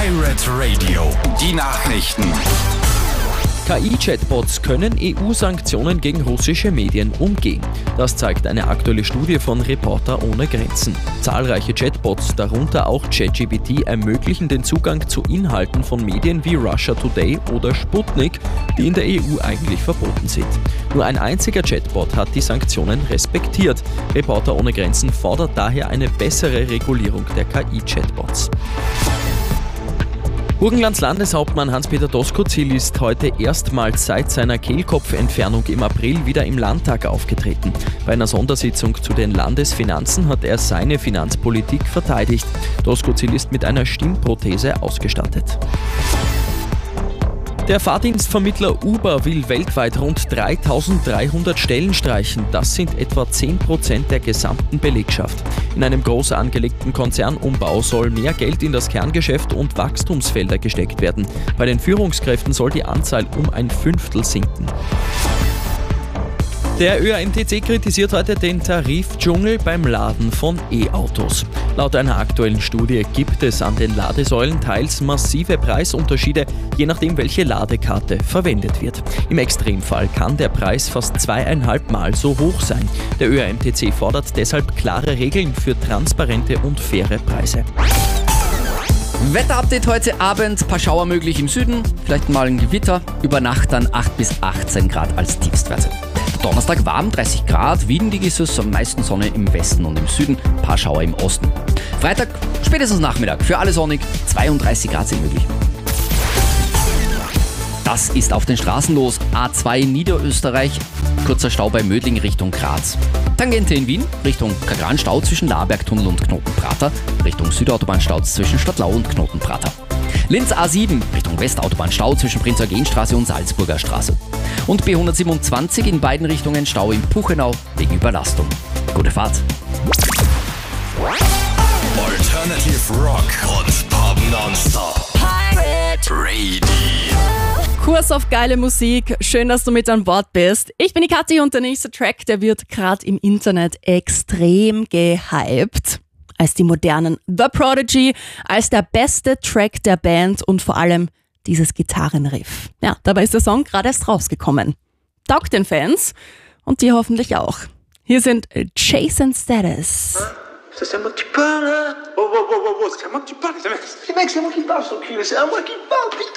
Pirate Radio, die Nachrichten. KI-Chatbots können EU-Sanktionen gegen russische Medien umgehen. Das zeigt eine aktuelle Studie von Reporter ohne Grenzen. Zahlreiche Chatbots, darunter auch ChatGPT, ermöglichen den Zugang zu Inhalten von Medien wie Russia Today oder Sputnik, die in der EU eigentlich verboten sind. Nur ein einziger Chatbot hat die Sanktionen respektiert. Reporter ohne Grenzen fordert daher eine bessere Regulierung der KI-Chatbots. Burgenlands Landeshauptmann Hans-Peter Doskozil ist heute erstmals seit seiner Kehlkopfentfernung im April wieder im Landtag aufgetreten. Bei einer Sondersitzung zu den Landesfinanzen hat er seine Finanzpolitik verteidigt. Doskozil ist mit einer Stimmprothese ausgestattet. Der Fahrdienstvermittler Uber will weltweit rund 3.300 Stellen streichen. Das sind etwa 10% der gesamten Belegschaft. In einem groß angelegten Konzernumbau soll mehr Geld in das Kerngeschäft und Wachstumsfelder gesteckt werden. Bei den Führungskräften soll die Anzahl um ein Fünftel sinken. Der ÖAMTC kritisiert heute den Tarifdschungel beim Laden von E-Autos. Laut einer aktuellen Studie gibt es an den Ladesäulen teils massive Preisunterschiede, je nachdem welche Ladekarte verwendet wird. Im Extremfall kann der Preis fast 2,5 Mal so hoch sein. Der ÖAMTC fordert deshalb klare Regeln für transparente und faire Preise. Wetterupdate heute Abend, paar Schauer möglich im Süden, vielleicht mal ein Gewitter, über Nacht dann 8 bis 18 Grad als Tiefstwerte. Donnerstag warm, 30 Grad, windig ist es, am meisten Sonne im Westen und im Süden, paar Schauer im Osten. Freitag, spätestens Nachmittag, für alle sonnig, 32 Grad sind möglich. Das ist auf den Straßen los. A2 Niederösterreich, kurzer Stau bei Mödling Richtung Graz. Tangente in Wien, Richtung Kagran Stau zwischen Labergtunnel und Knotenprater, Richtung Südautobahn-Stau zwischen Stadtlau und Knotenprater. Linz A7, Richtung Westautobahn-Stau zwischen Prinz-Eugen-Straße und Salzburger Straße. Und B127 in beiden Richtungen Stau in Puchenau wegen Überlastung. Gute Fahrt! Alternative Rock und Pop nonstop. Pirate Radio. Kurs auf geile Musik. Schön, dass du mit an Bord bist. Ich bin die Kathi und der nächste Track, der wird gerade im Internet extrem gehypt. Als die modernen The Prodigy, als der beste Track der Band und vor allem dieses Gitarrenriff. Ja, dabei ist der Song gerade erst rausgekommen. Taugt den Fans und dir hoffentlich auch. Hier sind Chase and Status. C'est moi qui parle. C'est moi qui parle. Les mecs, c'est moi qui parle, je suis enculé. C'est à moi qui parle, putain.